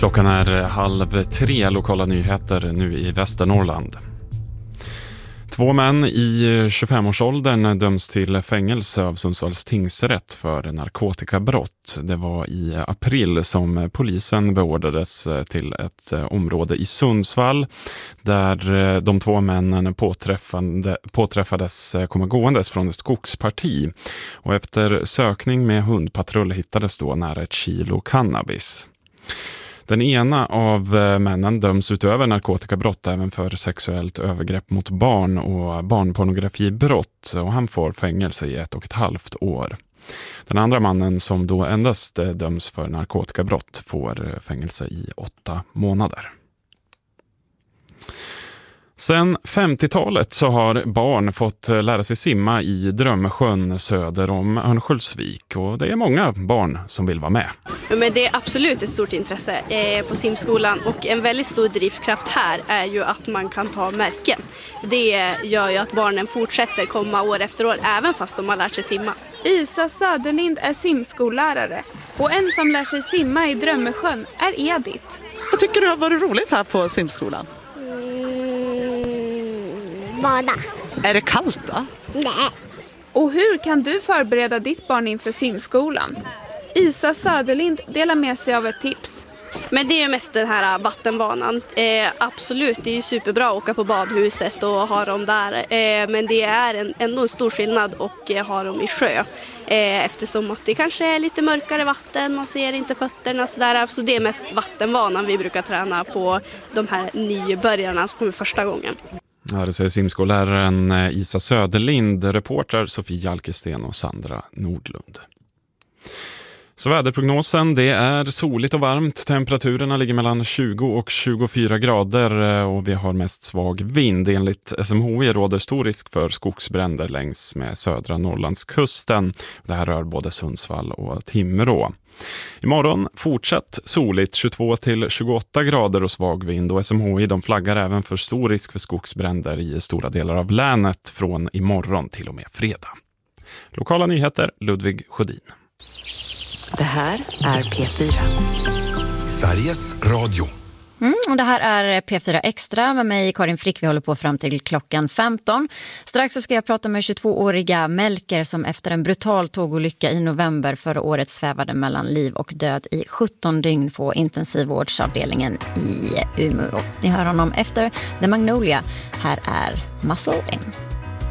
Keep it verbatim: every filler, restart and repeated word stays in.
Klockan är halv tre, lokala nyheter nu i Västernorrland. Två män i tjugofemårsåldern döms till fängelse av Sundsvalls tingsrätt för narkotikabrott. Det var i april som polisen beordrades till ett område i Sundsvall där de två männen påträffades komma gåendes från ett skogsparti. Och efter sökning med hundpatrull hittades då nära ett kilo cannabis. Den ena av männen döms utöver narkotikabrott även för sexuellt övergrepp mot barn och barnpornografibrott, och han får fängelse i ett och ett halvt år. Den andra mannen, som då endast döms för narkotikabrott, får fängelse i åtta månader. Sen femtiotalet så har barn fått lära sig simma i Drömsjön söder om Örnsköldsvik, och det är många barn som vill vara med. Men det är absolut ett stort intresse eh, på simskolan, och en väldigt stor drivkraft här är ju att man kan ta märken. Det gör ju att barnen fortsätter komma år efter år även fast de har lärt sig simma. Isa Söderlind är simskollärare, och en som lär sig simma i Drömsjön är Edith. Vad tycker du har varit roligt här på simskolan? Bada. Är det kallt då? Nej. Och hur kan du förbereda ditt barn inför simskolan? Isa Söderlind delar med sig av ett tips. Men det är ju mest den här vattenbanan. Eh, absolut, det är ju superbra att åka på badhuset och ha dem där. Eh, men det är en, ändå en stor skillnad att eh, ha dem i sjö. Eh, eftersom att det kanske är lite mörkare vatten, man ser inte fötterna så där. Så det är mest vattenbanan vi brukar träna på de här nybörjarna som kommer första gången. Ja, det säger simskolläraren Isa Söderlind, reporter Sofie Alkesten och Sandra Nordlund. Så väderprognosen, det är soligt och varmt. Temperaturerna ligger mellan tjugo och tjugofyra grader och vi har mest svag vind. Enligt S M H I råder stor risk för skogsbränder längs med södra Norrlandskusten. Det här rör både Sundsvall och Timrå. Imorgon fortsatt soligt, tjugotvå till tjugoåtta grader och svag vind, och S M H I de flaggar även för stor risk för skogsbränder i stora delar av länet från imorgon till och med fredag. Lokala nyheter, Ludvig Sjödin. Det här är P fyra. Sveriges Radio. Mm, och det här är P fyra Extra med mig, Karin Frick. Vi håller på fram till klockan femton. Strax så ska jag prata med tjugotvååriga Melker som efter en brutal tågolycka i november förra året svävade mellan liv och död i sjutton dygn på intensivvårdsavdelningen i Umeå. Ni hör honom efter The Magnolia. Här är Muscle In.